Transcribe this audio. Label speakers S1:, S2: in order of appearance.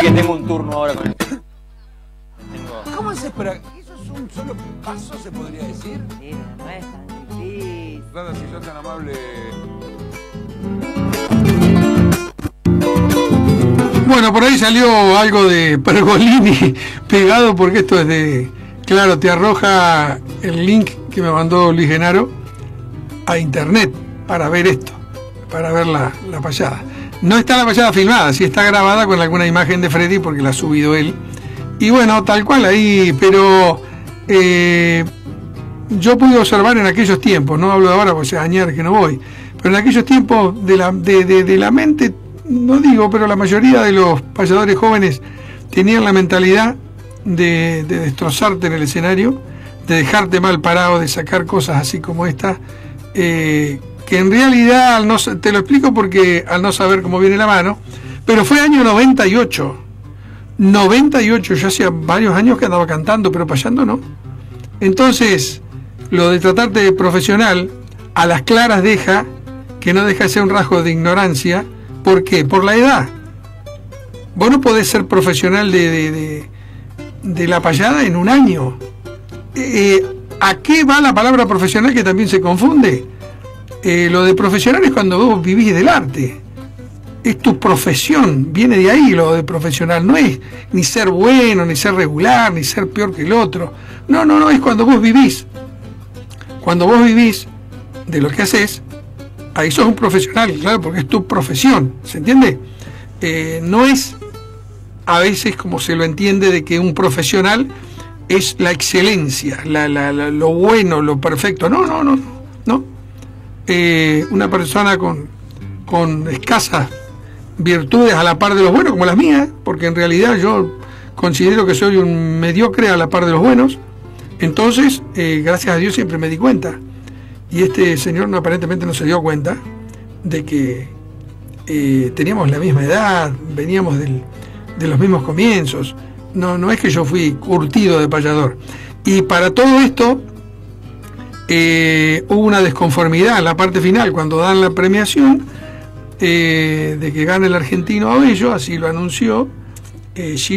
S1: Viste que tengo un turno ahora con el...
S2: ¿Cómo haces para...? ¿Eso es un solo paso, se podría decir?
S3: Sí, no es tan difícil.
S2: Nada, si sos tan amable...
S4: Bueno, por ahí salió algo de Pergolini pegado, porque esto es de... Claro, te arroja el link que me mandó Luis Genaro a internet para ver esto, para ver la payada. No está la payada filmada, sí está grabada con alguna imagen de Freddy porque la ha subido él. Y bueno, tal cual ahí, pero yo pude observar en aquellos tiempos, no hablo de ahora porque hace años que no voy, pero en aquellos tiempos de la mente, no digo, pero la mayoría de los payadores jóvenes tenían la mentalidad de destrozarte en el escenario, de dejarte mal parado, de sacar cosas así como esta, que en realidad, te lo explico porque al no saber cómo viene la mano, pero fue año 98, yo hacía varios años que andaba cantando, pero payando no. Entonces, lo de tratarte de profesional, a las claras deja, que no deja de ser un rasgo de ignorancia. ¿Por qué? Por la edad. Vos no podés ser profesional de la payada en un año. ¿A qué va la palabra profesional, que también se confunde? Lo de profesional es cuando vos vivís del arte. Es tu profesión, viene de ahí lo de profesional. No es ni ser bueno, ni ser regular, ni ser peor que el otro. No, es cuando vos vivís. Cuando vos vivís de lo que haces, ahí sos un profesional, claro, porque es tu profesión, ¿se entiende? No es a veces como se lo entiende de que un profesional es la excelencia, lo bueno, lo perfecto. No. Una persona con escasas virtudes a la par de los buenos, como las mías, porque en realidad yo considero que soy un mediocre a la par de los buenos. Entonces, gracias a Dios siempre me di cuenta. Y este señor aparentemente no se dio cuenta de que teníamos la misma edad, veníamos de los mismos comienzos. No es que yo fui curtido de payador. Y para todo esto hubo una desconformidad en la parte final, cuando dan la premiación, de que gane el argentino Abello, así lo anunció